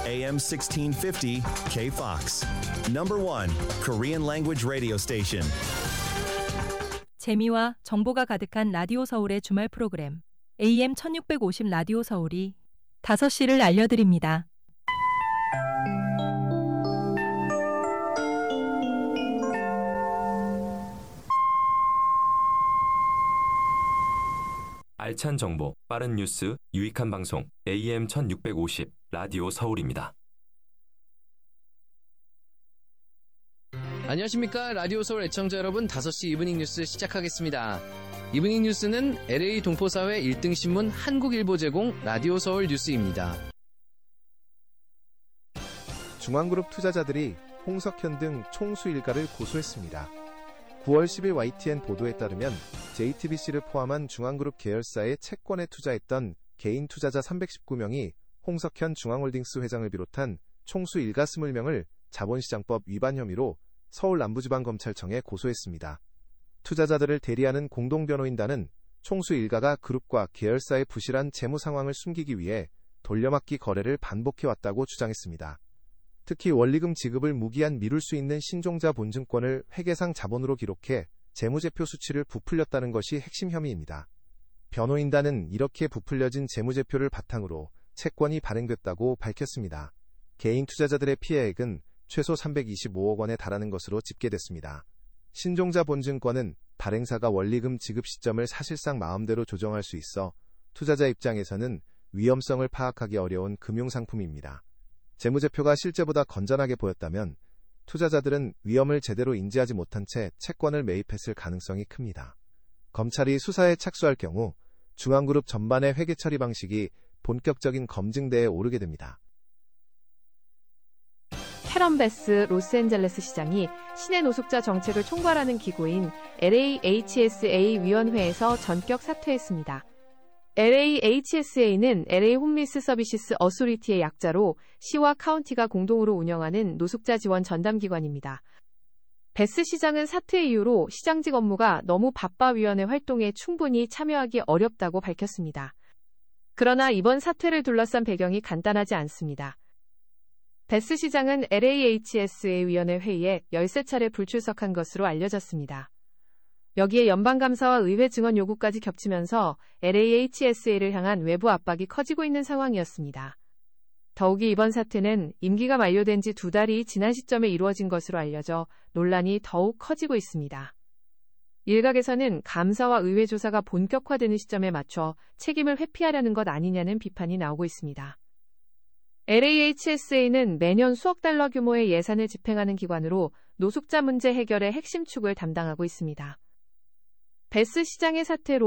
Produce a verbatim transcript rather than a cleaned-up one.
에이엠 십육백오십 K-Fox. Number one Korean language radio station. 재미와 정보가 가득한 라디오 서울의 주말 프로그램 에이엠 천육백오십 라디오 서울이 다섯 시를 알려드립니다. 알찬 정보, 빠른 뉴스, 유익한 방송 에이엠 천육백오십 라디오 서울입니다. 안녕하십니까. 라디오 서울 애청자 여러분, 다섯 시 이브닝 뉴스 시작하겠습니다. 이브닝 뉴스는 엘에이 동포사회 일 등 신문 한국일보 제공 라디오 서울 뉴스입니다. 중앙그룹 투자자들이 홍석현 등 총수 일가를 고소했습니다. 구월 십일 와이티엔 보도에 따르면 제이티비씨를 포함한 중앙그룹 계열사의 채권에 투자했던 개인 투자자 삼백십구 명이 홍석현 중앙홀딩스 회장을 비롯한 총수 일가 이십 명을 자본시장법 위반 혐의로 서울 남부지방검찰청에 고소했습니다. 투자자들을 대리하는 공동변호인단은 총수 일가가 그룹과 계열사의 부실한 재무 상황을 숨기기 위해 돌려막기 거래를 반복해왔다고 주장했습니다. 특히 원리금 지급을 무기한 미룰 수 있는 신종자 본증권을 회계상 자본으로 기록해 재무제표 수치를 부풀렸다는 것이 핵심 혐의입니다. 변호인단은 이렇게 부풀려진 재무제표를 바탕으로 채권이 발행됐다고 밝혔습니다. 개인 투자자들의 피해액은 최소 삼백이십오억 원에 달하는 것으로 집계됐습니다. 신종자 본증권은 발행사가 원리금 지급 시점을 사실상 마음대로 조정할 수 있어 투자자 입장에서는 위험성을 파악하기 어려운 금융상품입니다. 재무제표가 실제보다 건전하게 보였다면 투자자들은 위험을 제대로 인지하지 못한 채 채권을 매입했을 가능성이 큽니다. 검찰이 수사에 착수할 경우 중앙그룹 전반의 회계 처리 방식이 본격적인 검증대에 오르게 됩니다. 캐런 베스 로스앤젤레스 시장이 시내 노숙자 정책을 총괄하는 기구인 엘에이에이치에스에이 위원회에서 전격 사퇴했습니다. 엘에이에이치에스에이는 엘에이 홈리스 서비시스 어소리티의 약자로 시와 카운티가 공동으로 운영하는 노숙자 지원 전담기관입니다. 베스 시장은 사퇴 이후로 시장직 업무가 너무 바빠 위원회 활동에 충분히 참여하기 어렵다고 밝혔습니다. 그러나 이번 사퇴를 둘러싼 배경이 간단하지 않습니다. 베스 시장은 엘에이에이치에스에이 위원회 회의에 열세 차례 불출석한 것으로 알려졌습니다. 여기에 연방감사와 의회 증언 요구까지 겹치면서 엘에이에이치에스에이를 향한 외부 압박이 커지고 있는 상황이었습니다. 더욱이 이번 사태는 임기가 만료된 지 두 달이 지난 시점에 이루어진 것으로 알려져 논란이 더욱 커지고 있습니다. 일각에서는 감사와 의회 조사가 본격화되는 시점에 맞춰 책임을 회피하려는 것 아니냐는 비판이 나오고 있습니다. 엘에이에이치에스에이는 매년 수억 달러 규모의 예산을 집행하는 기관으로 노숙자 문제 해결의 핵심 축을 담당하고 있습니다. 베스 시장의 사태로